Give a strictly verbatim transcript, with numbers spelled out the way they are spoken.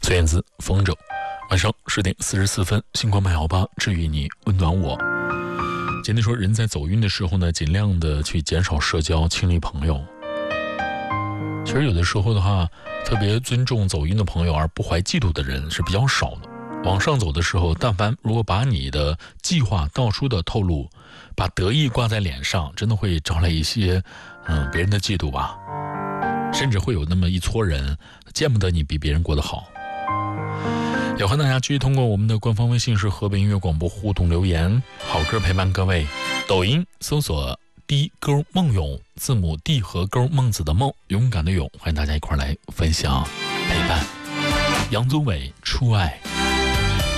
孙燕姿风筝。晚上十点四十四分，星光麦好吧，治愈你，温暖我。今天说，人在走运的时候呢，尽量的去减少社交，清理朋友。其实有的时候的话，特别尊重走运的朋友而不怀嫉妒的人是比较少的。往上走的时候，但凡如果把你的计划到处的透露，把得意挂在脸上，真的会招来一些嗯别人的嫉妒吧，甚至会有那么一撮人见不得你比别人过得好。也欢迎大家继续通过我们的官方微信是河北音乐广播互动留言，好歌陪伴各位。抖音搜索 D 勾梦勇，字母 D 和勾孟子的梦，勇敢的勇，欢迎大家一块来分享陪伴。杨宗纬初爱。